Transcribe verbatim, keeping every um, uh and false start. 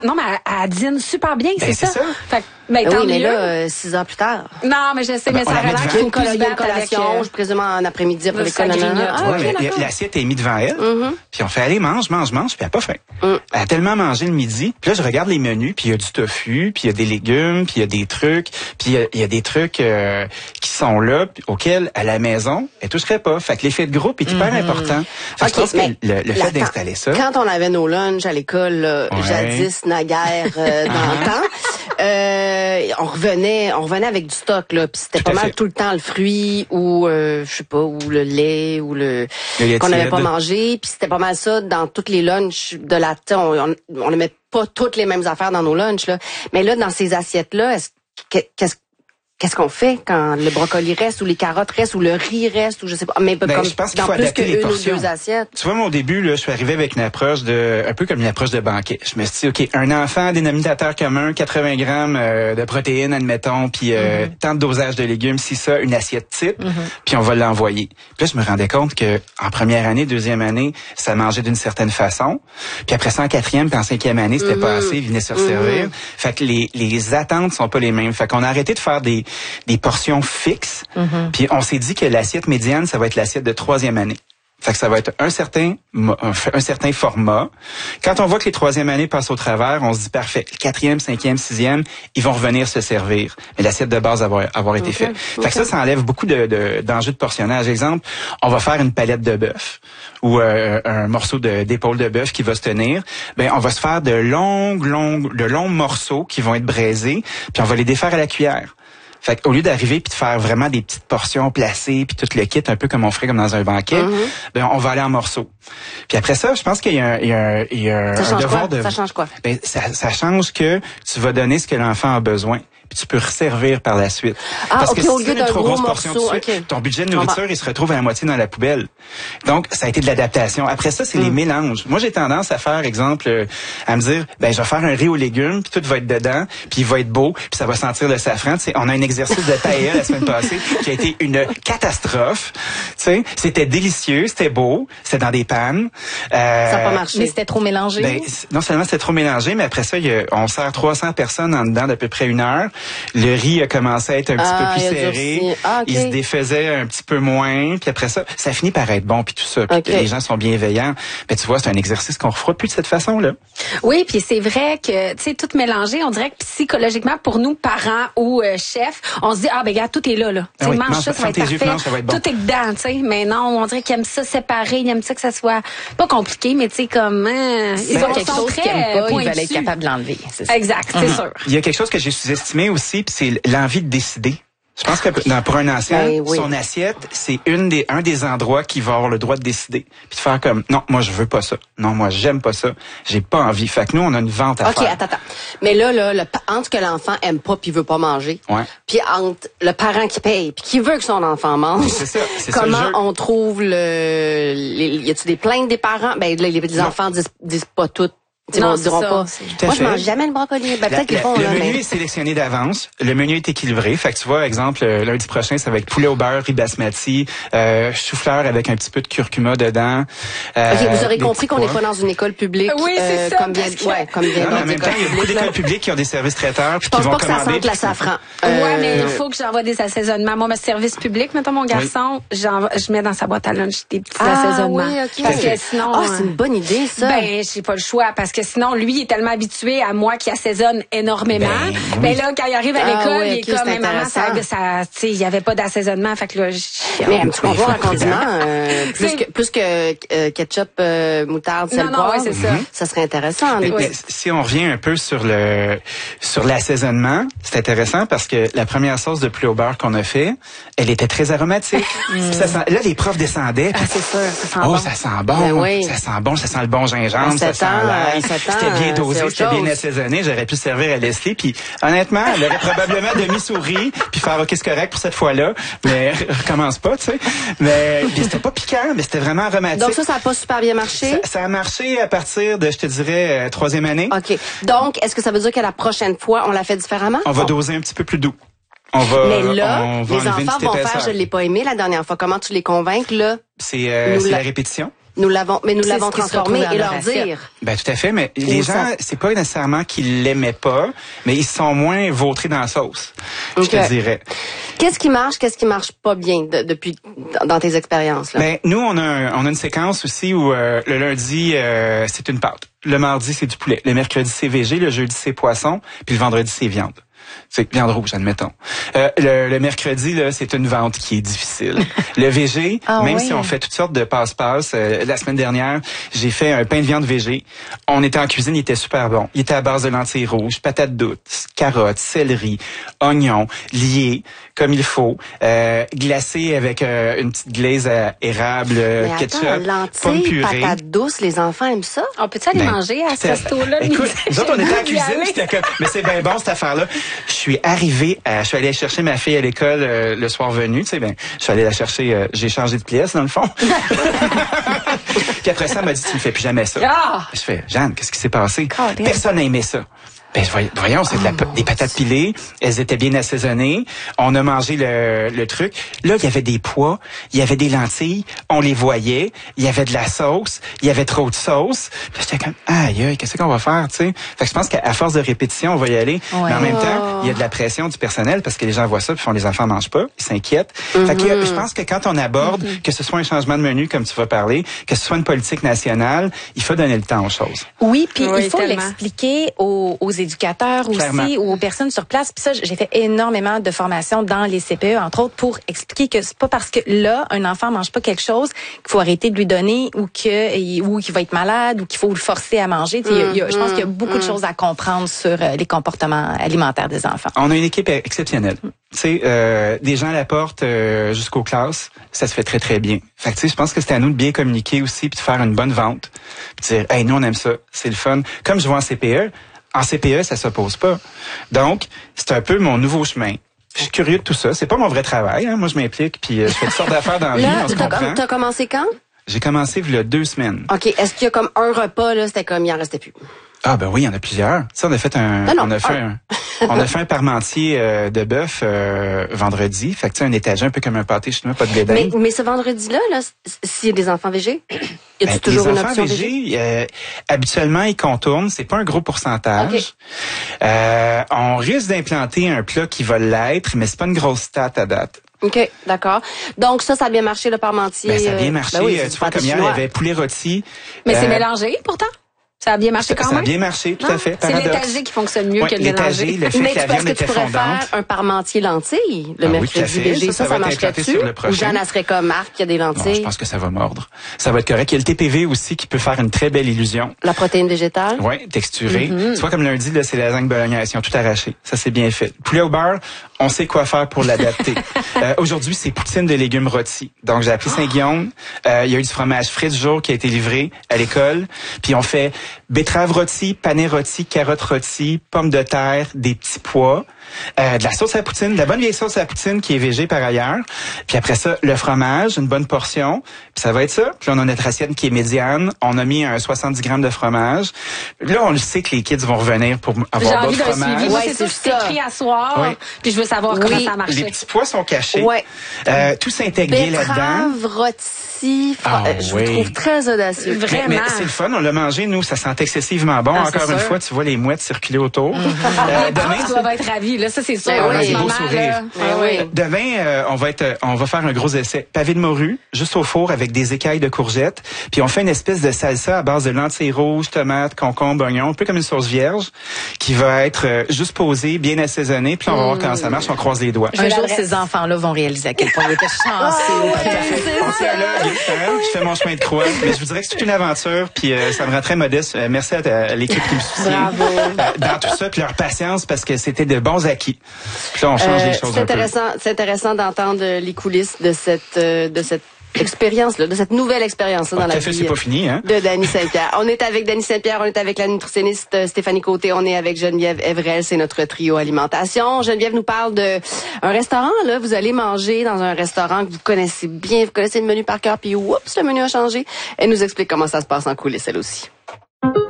Non, mais elle, elle dîne super bien, Ben, c'est, c'est ça. ça. Fait que, ben, tant Oui, mais mieux. là, euh, six heures plus tard. Non, mais je sais, ben, mais ça on la a met l'air devant. qu'il faut Une plus colla- se il y a une battre avec, collation, euh, je présume en après-midi après le l'école. non, non, non. grignote. Ah, Ouais, ok, mais d'accord. l'assiette est mise devant elle. Mhm. Puis on fait, allez, mange, mange, mange. Puis elle a pas faim. Mm. Elle a tellement mangé le midi. Puis là, je regarde les menus. Puis il y a du tofu. Puis il y a des légumes. Puis il y a des trucs. Puis il y a, il y a des trucs euh, qui sont là, puis auxquels, à la maison, elle toucherait pas. Fait que l'effet de groupe est hyper important. Fait que Ok, je pense que mais le, le fait la- d'installer ça... Quand on avait nos lunchs à l'école, là, Ouais. jadis, naguère, euh, dans le temps, euh, on revenait, on revenait avec du stock, là, puis c'était Tout pas à mal fait. tout le temps le fruit ou, euh, je sais pas, ou le lait ou le, Le lait qu'on n'avait tiède. pas mangé, puis c'était pas mal ça dans toutes les lunchs de la, tu sais, on, on, on ne met pas toutes les mêmes affaires dans nos lunchs, là, mais là, dans ces assiettes-là, est-ce que- qu'est-ce Qu'est-ce qu'on fait quand le brocoli reste ou les carottes restent ou le riz reste ou je sais pas, mais Ben, comme je pense qu'il dans faut plus adapter les qu'une ou portions. deux assiettes. Tu vois, moi, au début, là, je suis arrivé avec une approche de, un peu comme une approche de banquet. Je me suis dit, OK, un enfant, dénominateur commun, quatre-vingts grammes euh, de protéines, admettons, puis euh, Mm-hmm. tant de dosage de légumes, si ça, une assiette type, puis on va l'envoyer. Puis là, je me rendais compte que en première année, deuxième année, ça mangeait d'une certaine façon. Puis après ça, en quatrième, puis en cinquième année, c'était pas assez, il venait se resservir. Fait que les, les attentes sont pas les mêmes. Fait qu'on a arrêté de faire des, des portions fixe. Mm-hmm. Puis on s'est dit que l'assiette médiane, ça va être l'assiette de troisième année. Fait que ça va être un certain un, un certain format. Quand on voit que les troisième années passent au travers, on se dit parfait. Le quatrième, cinquième, sixième, ils vont revenir se servir. Mais l'assiette de base va avoir, avoir été okay. faite. Okay. Fait que ça, ça enlève beaucoup de, de, d'enjeux de portionnage. Exemple, on va faire une palette de bœuf ou euh, un morceau de, d'épaule de bœuf qui va se tenir. Ben, on va se faire de longues, longues, de longs morceaux qui vont être braisés, puis on va les défaire à la cuillère. Fait qu'au lieu d'arriver puis de faire vraiment des petites portions placées puis tout le kit un peu comme on ferait comme dans un banquet, mm-hmm. ben on va aller en morceaux. Puis après ça, je pense qu'il y a un, il y a un, il y a ça un devoir quoi? de. Ça change quoi? Ben ça, ça change que tu vas donner ce que l'enfant a besoin. Puis tu peux resservir par la suite. Ah, Parce okay, que si au tu lieu fais une d'un trop gros grosse portion morceau, de sucre, okay. ton budget de nourriture, il se retrouve à la moitié dans la poubelle. Donc, ça a été de l'adaptation. Après ça, c'est mm. les mélanges. Moi, j'ai tendance à faire, exemple, euh, à me dire, ben, je vais faire un riz aux légumes, puis tout va être dedans, puis il va être beau, puis ça va sentir le safran. Tu sais, on a un exercice de paella la semaine passée qui a été une catastrophe. Tu sais, c'était délicieux, c'était beau, c'était dans des pannes. Euh, ça n'a pas marché. Mais c'était trop mélangé. Ben, non seulement c'était trop mélangé, mais après ça, il y a, on sert trois cents personnes en dedans d'à peu près une heure. Le riz a commencé à être un petit ah, peu plus serré. Ah, okay. Il se défaisait un petit peu moins. Puis après ça, ça finit par être bon, puis tout ça. Puis okay. les gens sont bienveillants. Mais tu vois, c'est un exercice qu'on refera plus de cette façon-là. Oui, puis c'est vrai que, tu sais, tout mélangé, on dirait que psychologiquement, pour nous, parents ou euh, chefs, on se dit, ah ben gars, tout est là, là. Ah oui, mange, mange ça, ça va être parfait. Yeux, mange, ça va être bon. Tout est dedans, tu sais. Mais non, on dirait qu'ils aiment ça séparé, ils aiment ça que ça soit pas compliqué, mais tu sais, comme... Hein, ils ben, ont quelque chose qu'ils aiment pas, ils veulent être capables de l'enlever. C'est ça. Exact, c'est mm-hmm. sûr. Il y a quelque chose que j'ai sous-estimé aussi, puis c'est l'envie de décider. Je pense que dans, pour un ancien, ben, oui. son assiette, c'est une des, un des endroits qui va avoir le droit de décider. Puis de faire comme, non, moi, je veux pas ça. Non, moi, j'aime pas ça. J'ai pas envie. Fait que nous, on a une vente à okay, faire. OK, attends, attends. Mais là, là, le, entre que l'enfant aime pas puis veut pas manger, ouais. puis entre le parent qui paye puis qui veut que son enfant mange, c'est ça, c'est comment ça le jeu. On trouve le... Les, y a-tu des plaintes des parents? Ben, les, les non. enfants disent, disent pas tout. Non, ils diront ça, pas. Moi, je mange jamais le brocoli. Ben, peut-être qu'ils font. Le là, menu mais... est sélectionné d'avance. Le menu est équilibré. Fait que tu vois, exemple, lundi prochain, ça va être poulet au beurre, riz basmati, euh, chou-fleur avec un petit peu de curcuma dedans. Euh, OK, vous aurez compris qu'on n'est pas dans une école publique. Oui, c'est euh, ça. Comme bien, que... ouais, comme bien. Non, mais en même temps, il y a beaucoup d'écoles publiques qui ont des services traiteurs puis qui vont commander. Je pense pas que ça sente la safran. Euh... Ouais, mais il faut que j'envoie des assaisonnements. Moi, mon service public, mettons mon garçon, oui. je mets dans sa boîte à lunch des petits ah, assaisonnements. Oui, okay. Parce que sinon. Ah, c'est une bonne idée, ça. Ben, j'ai pas le choix parce que sinon, lui, il est tellement habitué à moi qui assaisonne énormément. Ben, oui. ben là, quand il arrive à l'école, ah, oui, okay, il est comme, mais maman, ça, ça, tu sais, il y avait pas d'assaisonnement, fait que là, je... Mais tu comprends un condiment, euh, plus que, plus que euh, ketchup, euh, moutarde, sel, non, non, ouais, c'est ça. Mm-hmm. Ça serait intéressant. Mais, oui. Si on revient un peu sur le, sur l'assaisonnement, c'est intéressant parce que la première sauce de poulet au beurre qu'on a fait, elle était très aromatique. mm. ça sent, là, les profs descendaient. Ah, c'est sûr, ça sent oh, bon. ça sent bon. Ben oui. Ça sent bon, ça sent le bon gingembre, ça sent l'ail. C'était bien dosé, c'était bien assaisonné. J'aurais pu servir à Leslie. Puis honnêtement, elle aurait probablement demi-souris puis faire OK, c'est correct pour cette fois-là, mais recommence pas, tu sais. Mais c'était pas piquant, mais c'était vraiment aromatique. Donc ça, ça a pas super bien marché? Ça, ça a marché à partir de, je te dirais, euh, troisième année. OK. Donc, est-ce que ça veut dire que la prochaine fois, on la fait différemment? On va doser un petit peu plus doux. On va, mais là, on va les enfants vont faire, je l'ai pas aimé la dernière fois. Comment tu les convainques, là? C'est, euh, c'est la... la répétition. Nous l'avons, mais nous C'est l'avons ce qui se transformé retrouve et dans leur leur assiette. dire. Ben tout à fait, mais les ça. gens, c'est pas nécessairement qu'ils l'aimaient pas, mais ils sont moins vautrés dans la sauce. Je Ok. te dirais. Qu'est-ce qui marche, qu'est-ce qui marche pas bien de- depuis dans tes expériences là? Ben nous, on a un- on a une séquence aussi où euh, le lundi euh, c'est une pâte, le mardi c'est du poulet, le mercredi c'est végé, le jeudi c'est poisson, puis le vendredi c'est viande. C'est viande rouge, admettons. Euh, le, le mercredi, là, c'est une vente qui est difficile. Le végé, Ah même oui. si on fait toutes sortes de passe-passe, euh, la semaine dernière, j'ai fait un pain de viande végé. On était en cuisine, il était super bon. Il était à base de lentilles rouges, patates douces, carottes, céleri, oignons, liés comme il faut, euh, glacé avec euh, une petite glaze à érable, euh, Mais ketchup, attends, pommes lentilles, purées. patates douces, les enfants aiment ça? On peut-tu aller Ben, manger à ce tout à- resto-là? le Écoute, midi? nous autres, on était en J'ai cuisine, allé. j'étais comme, mais c'est bien bon, cette affaire-là. Je suis arrivé, à, je suis allé chercher ma fille à l'école euh, le soir venu, tu sais, ben, je suis allé la chercher, euh, j'ai changé de pièce, dans le fond. Puis après ça, elle m'a dit, tu ne fais plus jamais ça. Ah! Je fais, Jeanne, qu'est-ce qui s'est passé? Colin. Personne n'a aimé ça. Ben, voy- voyons, c'est de la, des patates pilées. Elles étaient bien assaisonnées. On a mangé le, le truc. Là, il y avait des pois. Il y avait des lentilles. On les voyait. Il y avait de la sauce. Il y avait trop de sauce. Puis j'étais comme, aïe, aïe, qu'est-ce qu'on va faire, tu sais? Fait que je pense qu'à force de répétition, on va y aller. Ouais. Mais en même temps, il y a de la pression du personnel parce que les gens voient ça puis font les enfants mangent pas. Ils s'inquiètent. Fait que je pense que quand on aborde, que ce soit un changement de menu, comme tu vas parler, que ce soit une politique nationale, il faut donner le temps aux choses. Oui, puis Oui, il faut tellement. l'expliquer aux, aux éducateurs Clairement. aussi, ou aux personnes sur place. Puis ça, j'ai fait énormément de formations dans les C P E, entre autres, pour expliquer que c'est pas parce que là, un enfant mange pas quelque chose qu'il faut arrêter de lui donner ou que ou qu'il va être malade ou qu'il faut le forcer à manger. Tu sais, il y a- il y a- je pense qu'il y a beaucoup de choses à comprendre sur euh, les comportements alimentaires des enfants. On a une équipe exceptionnelle. Tu sais, euh, des gens à la porte euh, jusqu'aux classes, ça se fait très très bien. Fait que tu sais, je pense que c'est à nous de bien communiquer aussi, puis de faire une bonne vente, puis de dire, hey, nous on aime ça, c'est le fun. Comme je vois en C P E, en C P E ça s'oppose pas. Donc c'est un peu mon nouveau chemin. Je suis curieux de tout ça. C'est pas mon vrai travail. Hein. Moi je m'implique, puis euh, je fais toutes sortes d'affaires dans la vie. Là, On se t'as, comprend. t'as commencé quand? J'ai commencé il y a deux semaines. OK. Est-ce qu'il y a comme un repas, là, c'était comme il en restait plus? Ah ben oui, il y en a plusieurs. Tu sais, on a fait un, Non, non, on a fait un, on a fait un parmentier euh, de bœuf euh, vendredi. Fait que tu sais, un étagé un peu comme un pâté chinois, pas de bédaine. Mais, mais ce vendredi-là, là, s- s'il y a des enfants végés, y a-tu Ben, toujours les une enfants option végés, végé? euh, habituellement, ils contournent. C'est pas un gros pourcentage. Ok. Euh, on risque d'implanter un plat qui va l'être, mais c'est pas une grosse stat à date. OK, d'accord. Donc ça, ça a bien marché, le parmentier. Ben, ça a bien euh, marché. ben oui, Euh, c'est tu du vois, pâté comme hier, il y chinois. avait poulet rôti. Mais c'est Euh, mélangé, pourtant. Ça a bien marché quand Ça a même. bien marché, tout Non? à fait. C'est Paradoxe. l'étagé qui fonctionne mieux Ouais, que le l'étagé, mélangé. le fait Mais que la tu penses viande que tu était pourrais fondante. faire un parmentier lentilles le Ah oui, mercredi tout à fait. végé? Ça, Ça, ça ça, va être marcherait implanté sur dessus? le Ou prochain. Jeanne, elle serait comme Marc, il y a des Non, lentilles? je pense que ça va mordre. Ça va être correct. Il y a le T P V aussi qui peut faire une très belle illusion. La protéine végétale? Oui, texturé. Mm-hmm. Tu vois, comme lundi, là, c'est la lasagne bolognaise. Ils ont tout arraché. Ça, c'est bien fait. Poulet au beurre, on sait quoi faire pour l'adapter. euh, aujourd'hui, c'est poutine de légumes rôtis. Donc, j'ai appelé Saint-Guillaume. Euh, il y a eu du fromage frit du jour qui a été livré à l'école. Puis, on fait betterave rôti, panais rôti, carottes rôti, pommes de terre, des petits pois. Euh, de la sauce à la poutine, de la bonne vieille sauce à la poutine qui est végé par ailleurs. Puis après ça, le fromage, une bonne portion. Puis ça va être ça. Puis on a notre assiette qui est médiane. On a mis un soixante-dix grammes de fromage. Là, on le sait que les kids vont revenir pour J'ai avoir envie d'autres d'un fromages. suivi. Moi, Ouais, c'est ça, c'est c'est ça. écrit à soir. Oui. Puis je veux savoir Oui. comment ça a Les marché. petits pois sont cachés. Ouais. Euh, tout s'intégrer là-dedans. Betterave rôti, fra- Ah, euh, je oui. vous trouve très audacieux. Mais, Vraiment. mais c'est le fun, on l'a mangé, nous, ça sent excessivement bon. Ah, c'est Encore une sûr. fois, tu vois les mouettes circuler autour. Euh, Les demain, profs doivent être ravis. Là, ça, c'est sûr. Ben En oui. ce Des beaux moment, sourires. là. Ben Ah oui. oui. Demain, euh, on va être, euh, on va faire un gros essai. Pavé de morue, juste au four avec des écailles de courgettes. Puis on fait une espèce de salsa à base de lentilles rouges, tomates, concombres, oignons, un peu comme une sauce vierge, qui va être euh, juste posée, bien assaisonnée. Puis on va voir comment ça marche. On croise les doigts. Un jour, l'adresse. ces enfants-là vont réaliser à quel point ils étaient chanceux. On s'y allègue, hein, je fais mon chemin de croix. Mais je vous dirais que c'est toute une aventure, puis euh, ça me rend très modeste. Euh, merci à, ta- à l'équipe qui me soutient Bravo. euh, dans tout ça, puis leur patience, parce que c'était de bons acquis. Puis là, on change Euh, les choses c'est un peu. intéressant, c'est intéressant d'entendre les coulisses de cette euh, de cette expérience là, de cette nouvelle expérience là, dans Tout la à fait, vie c'est pas fini, hein? de Dany Saint-Pierre. On est avec Dany Saint-Pierre, on est avec la nutritionniste euh, Stéphanie Côté, on est avec Geneviève Evrel, c'est notre trio alimentation. Geneviève nous parle de un restaurant là, vous allez manger dans un restaurant que vous connaissez bien, vous connaissez le menu par cœur, puis oups, le menu a changé. Elle nous explique comment ça se passe en coulisses elle aussi.